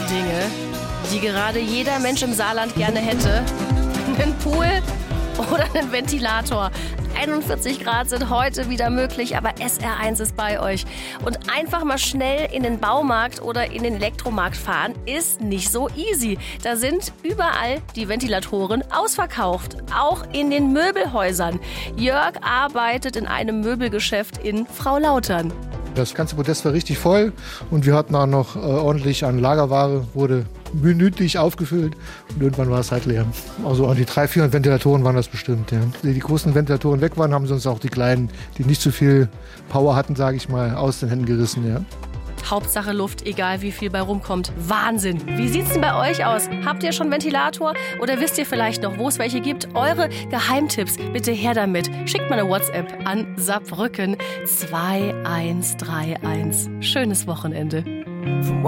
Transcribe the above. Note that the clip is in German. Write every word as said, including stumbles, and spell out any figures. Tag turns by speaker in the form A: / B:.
A: Dinge, die gerade jeder Mensch im Saarland gerne hätte. Einen Pool oder einen Ventilator. einundvierzig Grad sind heute wieder möglich, aber S R eins ist bei euch. Und einfach mal schnell in den Baumarkt oder in den Elektromarkt fahren, ist nicht so easy. Da sind überall die Ventilatoren ausverkauft, auch in den Möbelhäusern. Jörg arbeitet in einem Möbelgeschäft in Frau-Lautern.
B: Das ganze Podest war richtig voll und wir hatten auch noch äh, ordentlich an Lagerware, wurde minütlich aufgefüllt und irgendwann war es halt leer. Also an die dreihundert, vierhundert Ventilatoren waren das bestimmt. Ja. Die, die großen Ventilatoren weg waren, haben sie uns auch die kleinen, die nicht so viel Power hatten, sage ich mal, aus den Händen gerissen. Ja.
A: Hauptsache Luft, egal wie viel bei rumkommt. Wahnsinn! Wie sieht's denn bei euch aus? Habt ihr schon Ventilator? Oder wisst ihr vielleicht noch, wo es welche gibt? Eure Geheimtipps, bitte her damit. Schickt mal eine WhatsApp an Saarbrücken zwei eins drei eins. Schönes Wochenende.